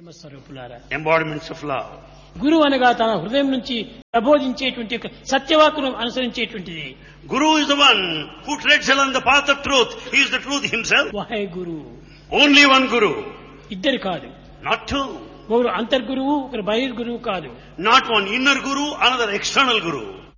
స్వరూపులారా, embodiments of love. గురువు అనగా తన హృదయం నుంచి ప్రబోధించేటువంటి ఒక సత్యవాక్కును అనుసరించేటువంటిది. Guru is the one who treads along the path of truth. He is the truth himself. వహే Guru, Only one Guru, ఇద్దరు కాదు. not two. ఒకరు అంతర్గురువు, ఒకరు బహిర్గురువు కాదు. Not one inner Guru, another external Guru.